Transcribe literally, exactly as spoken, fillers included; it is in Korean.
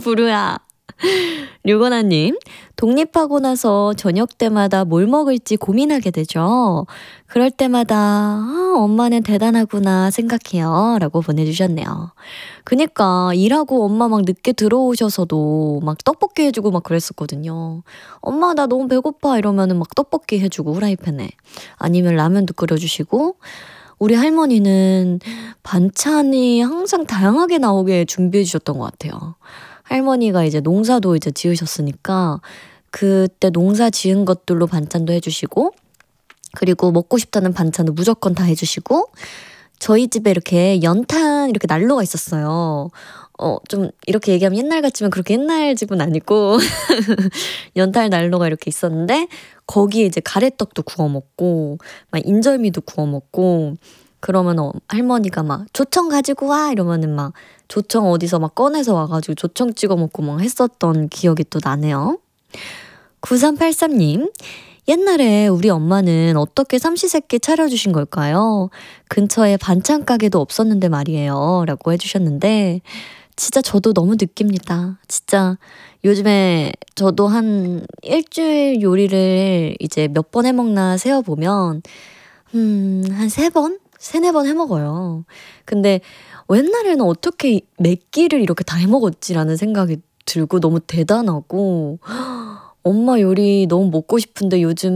부르야. 류건아님, 독립하고 나서 저녁 때마다 뭘 먹을지 고민하게 되죠. 그럴 때마다 아, 엄마는 대단하구나 생각해요. 라고 보내주셨네요. 그니까 일하고 엄마 막 늦게 들어오셔서도 막 떡볶이 해주고 막 그랬었거든요. 엄마 나 너무 배고파 이러면은 막 떡볶이 해주고 후라이팬에 아니면 라면도 끓여주시고 우리 할머니는 반찬이 항상 다양하게 나오게 준비해 주셨던 것 같아요. 할머니가 이제 농사도 이제 지으셨으니까 그때 농사 지은 것들로 반찬도 해주시고 그리고 먹고 싶다는 반찬도 무조건 다 해주시고 저희 집에 이렇게 연탄 이렇게 난로가 있었어요. 어, 좀 이렇게 얘기하면 옛날 같지만 그렇게 옛날 집은 아니고 연탄 난로가 이렇게 있었는데 거기에 이제 가래떡도 구워 먹고 막 인절미도 구워 먹고 그러면 어, 할머니가 막 조청 가지고 와 이러면은 막 조청 어디서 막 꺼내서 와가지고 조청 찍어 먹고 막 했었던 기억이 또 나네요. 구삼팔삼님, 옛날에 우리 엄마는 어떻게 삼시세끼 차려주신 걸까요? 근처에 반찬 가게도 없었는데 말이에요. 라고 해주셨는데 진짜 저도 너무 느낍니다. 진짜 요즘에 저도 한 일주일 요리를 이제 몇 번 해먹나 세어보면 음, 한 세 번? 세네 번 해먹어요. 근데 옛날에는 어떻게 몇 끼를 이렇게 다 해먹었지라는 생각이 들고 너무 대단하고 엄마 요리 너무 먹고 싶은데 요즘